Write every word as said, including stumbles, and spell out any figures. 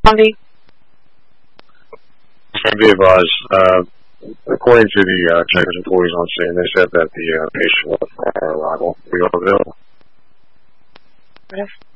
Monday. Be advised, uh, according to the uh, checkers employees on scene, they said that the uh, patient was prior arrival. We go available. What if